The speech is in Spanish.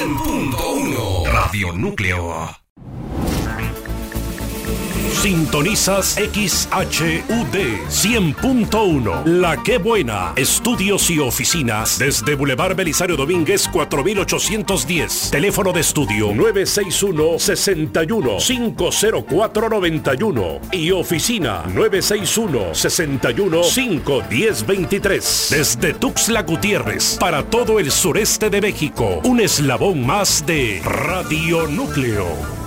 100.1 Radio Núcleo. Sintonizas XHUD 100.1 La Qué Buena. Estudios y oficinas desde Boulevard Belisario Domínguez 4810. Teléfono de estudio 961-61-50491 y oficina 961-61-51023. Desde Tuxtla Gutiérrez para todo el sureste de México. Un eslabón más de Radio Núcleo.